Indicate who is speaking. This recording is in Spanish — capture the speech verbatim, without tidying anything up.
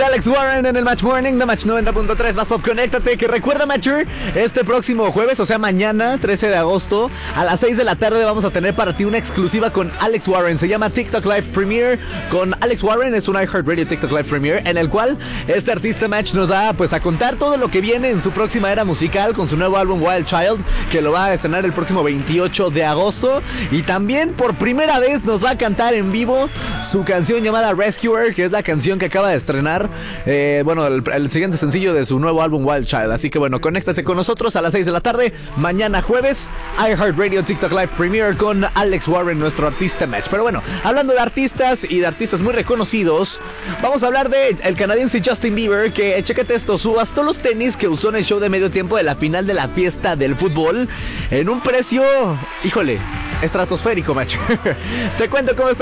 Speaker 1: Alex Warren en el Match Morning de Match noventa punto tres. Más Pop, conéctate. Que recuerda, Matcher, este próximo jueves, o sea mañana, trece de agosto, a las seis de la tarde vamos a tener para ti una exclusiva con Alex Warren. Se llama TikTok Live Premiere con Alex Warren. Es un iHeartRadio TikTok Live Premiere en el cual este artista Match nos da pues a contar todo lo que viene en su próxima era musical con su nuevo álbum Wild Child, que lo va a estrenar el próximo veintiocho de agosto. Y también por primera vez nos va a cantar en vivo su canción llamada Rescuer, que es la canción que acaba de estrenar, eh, bueno, el, el siguiente sencillo de su nuevo álbum Wild Child. Así que bueno, conéctate con nosotros a las seis de la tarde, mañana jueves, iHeartRadio TikTok Live Premiere con Alex Warren, nuestro artista Match. Pero bueno, hablando de artistas y de artistas muy reconocidos, vamos a hablar de el canadiense Justin Bieber, que, chécate esto, subastó los tenis que usó en el show de medio tiempo de la final de la fiesta del fútbol en un precio, híjole, estratosférico, Match. Te cuento cómo está